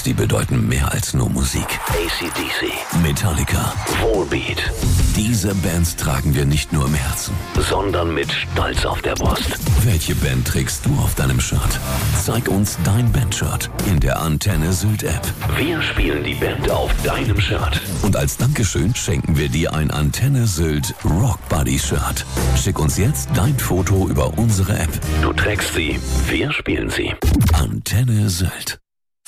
Sie bedeuten mehr als nur Musik. AC/DC, Metallica, Volbeat. Diese Bands tragen wir nicht nur im Herzen, sondern mit Stolz auf der Brust. Welche Band trägst du auf deinem Shirt? Zeig uns dein Bandshirt in der Antenne Sylt App. Wir spielen die Band auf deinem Shirt. Und als Dankeschön schenken wir dir ein Antenne Sylt Rock Buddy Shirt. Schick uns jetzt dein Foto über unsere App. Du trägst sie, wir spielen sie. Antenne Sylt.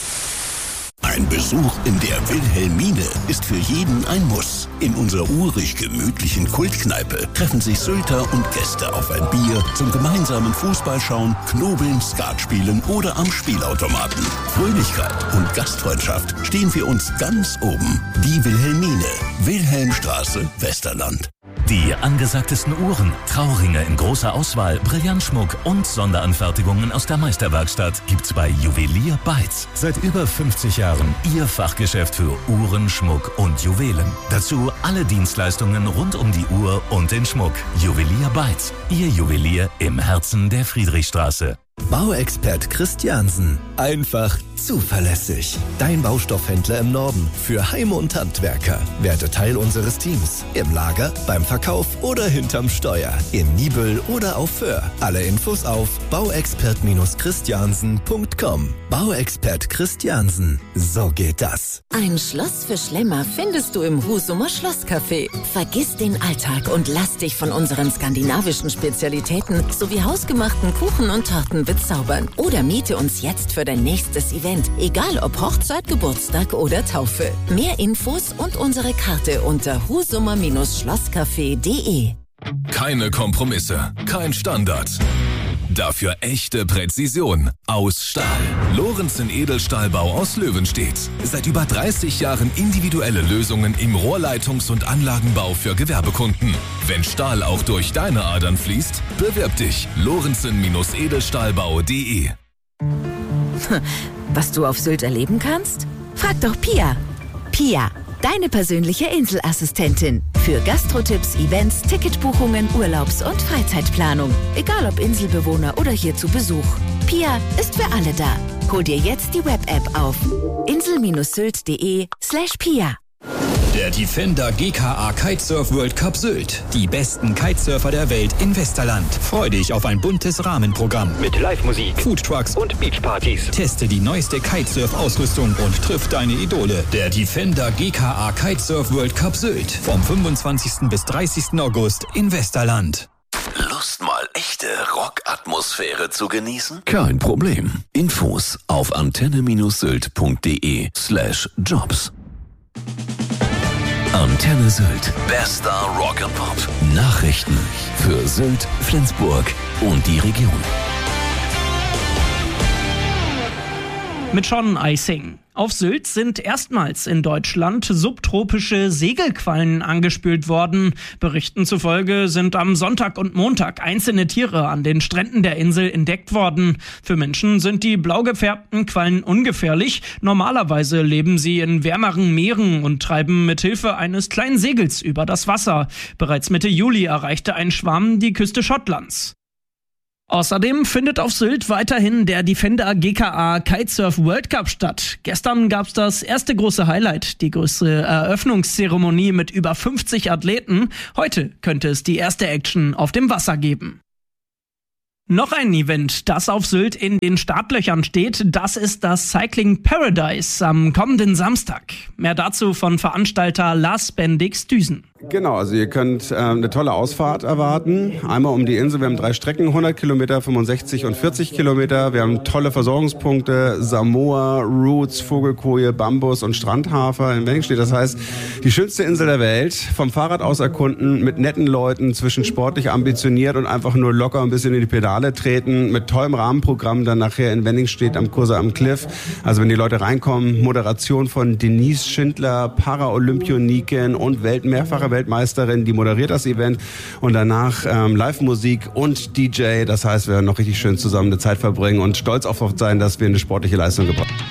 Ein Besuch in der Wilhelmine ist für jeden ein Muss. In unserer urig gemütlichen Kultkneipe treffen sich Sylter und Gäste auf ein Bier zum gemeinsamen Fußballschauen, Knobeln, Skat spielen oder am Spielautomaten. Fröhlichkeit und Gastfreundschaft stehen für uns ganz oben. Die Wilhelmine, Wilhelmstraße, Westerland. Die angesagtesten Uhren, Trauringe in großer Auswahl, Brillantschmuck und Sonderanfertigungen aus der Meisterwerkstatt gibt's bei Juwelier Beitz. Seit über 50 Jahren Ihr Fachgeschäft für Uhren, Schmuck und Juwelen. Dazu alle Dienstleistungen rund um die Uhr und den Schmuck. Juwelier Beitz, Ihr Juwelier im Herzen der Friedrichstraße. Bauexpert Christiansen. Einfach zuverlässig. Dein Baustoffhändler im Norden für Heim- und Handwerker. Werde Teil unseres Teams. Im Lager, beim Verkauf oder hinterm Steuer. In Nibel oder auf Föhr. Alle Infos auf bauexpert-christiansen.com. Bauexpert Christiansen. So geht das. Ein Schloss für Schlemmer findest du im Husumer Schlosscafé. Vergiss den Alltag und lass dich von unseren skandinavischen Spezialitäten sowie hausgemachten Kuchen und Torten bezaubern. Oder miete uns jetzt für dein nächstes Event, egal ob Hochzeit, Geburtstag oder Taufe. Mehr Infos und unsere Karte unter husumer-schlosscafé.de. Keine Kompromisse, kein Standard. Dafür echte Präzision. Aus Stahl. Lorenzen Edelstahlbau aus Löwenstedt. Seit über 30 Jahren individuelle Lösungen im Rohrleitungs- und Anlagenbau für Gewerbekunden. Wenn Stahl auch durch deine Adern fließt, bewirb dich. Lorenzen-Edelstahlbau.de. Was du auf Sylt erleben kannst? Frag doch Pia. Pia, deine persönliche Inselassistentin. Für Gastrotipps, Events, Ticketbuchungen, Urlaubs- und Freizeitplanung. Egal ob Inselbewohner oder hier zu Besuch. Pia ist für alle da. Hol dir jetzt die Web-App auf insel-sylt.de/Pia. Der Defender GKA Kitesurf World Cup Sylt. Die besten Kitesurfer der Welt in Westerland. Freu dich auf ein buntes Rahmenprogramm. Mit Live-Musik, Foodtrucks und Beachpartys. Teste die neueste Kitesurf-Ausrüstung und triff deine Idole. Der Defender GKA Kitesurf World Cup Sylt. Vom 25. bis 30. August in Westerland. Lust mal echte Rockatmosphäre zu genießen? Kein Problem. Infos auf antenne-sylt.de/jobs. Antenne Sylt. Bester Rock and Pop. Nachrichten für Sylt, Flensburg und die Region. Mit Sean Eising. Auf Sylt sind erstmals in Deutschland subtropische Segelquallen angespült worden. Berichten zufolge sind am Sonntag und Montag einzelne Tiere an den Stränden der Insel entdeckt worden. Für Menschen sind die blau gefärbten Quallen ungefährlich. Normalerweise leben sie in wärmeren Meeren und treiben mit Hilfe eines kleinen Segels über das Wasser. Bereits Mitte Juli erreichte ein Schwarm die Küste Schottlands. Außerdem findet auf Sylt weiterhin der Defender GKA Kitesurf World Cup statt. Gestern gab's das erste große Highlight, die größte Eröffnungszeremonie mit über 50 Athleten. Heute könnte es die erste Action auf dem Wasser geben. Noch ein Event, das auf Sylt in den Startlöchern steht, das ist das Cycling Paradise am kommenden Samstag. Mehr dazu von Veranstalter Lars Bendix-Düsen. Genau, also ihr könnt eine tolle Ausfahrt erwarten. Einmal um die Insel, wir haben 3 Strecken, 100 Kilometer, 65 und 40 Kilometer. Wir haben tolle Versorgungspunkte, Samoa, Roots, Vogelkoje, Bambus und Strandhafer in Wenningstedt. Das heißt, die schönste Insel der Welt, vom Fahrrad aus erkunden, mit netten Leuten, zwischen sportlich ambitioniert und einfach nur locker ein bisschen in die Pedale treten, mit tollem Rahmenprogramm dann nachher in Wenningstedt am Kurse am Cliff. Also wenn die Leute reinkommen, Moderation von Denise Schindler, Paralympioniken und mehrfache Weltmeisterin, die moderiert das Event und danach Live-Musik und DJ. Das heißt, wir werden noch richtig schön zusammen eine Zeit verbringen und stolz auf sein, dass wir eine sportliche Leistung gebracht haben.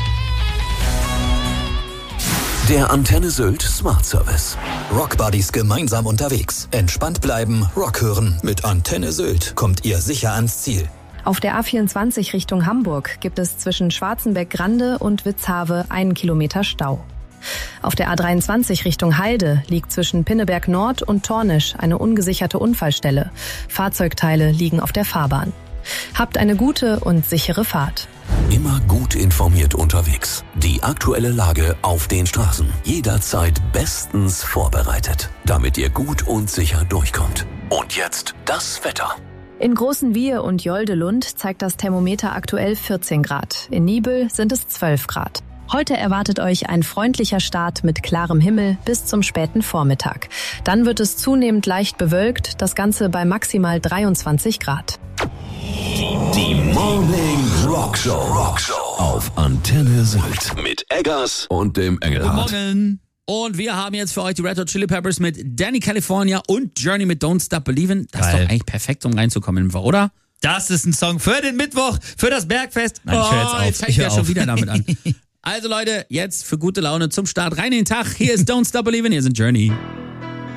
Der Antenne Sylt Smart Service. Rockbuddies gemeinsam unterwegs. Entspannt bleiben, Rock hören. Mit Antenne Sylt kommt ihr sicher ans Ziel. Auf der A24 Richtung Hamburg gibt es zwischen Schwarzenbeck-Grande und Witzhave 1 Kilometer Stau. Auf der A23 Richtung Halde liegt zwischen Pinneberg Nord und Tornisch eine ungesicherte Unfallstelle. Fahrzeugteile liegen auf der Fahrbahn. Habt eine gute und sichere Fahrt. Immer gut informiert unterwegs. Die aktuelle Lage auf den Straßen. Jederzeit bestens vorbereitet, damit ihr gut und sicher durchkommt. Und jetzt das Wetter. In Großenwiehe und Joldelund zeigt das Thermometer aktuell 14 Grad. In Niebel sind es 12 Grad. Heute erwartet euch ein freundlicher Start mit klarem Himmel bis zum späten Vormittag. Dann wird es zunehmend leicht bewölkt, das Ganze bei maximal 23 Grad. Die Morning Rockshow auf Antenne Sylt mit Eggers und dem Engelhardt. Guten Morgen. Und wir haben jetzt für euch die Red Hot Chili Peppers mit Danny California und Journey mit Don't Stop Believin'. Das ist doch eigentlich perfekt, um reinzukommen, oder? Das ist ein Song für den Mittwoch, für das Bergfest. Nein, ich höre jetzt auf. Jetzt fängt ja schon wieder damit an. Also Leute, jetzt für gute Laune zum Start rein in den Tag. Hier ist Don't Stop Believin', hier sind Journey.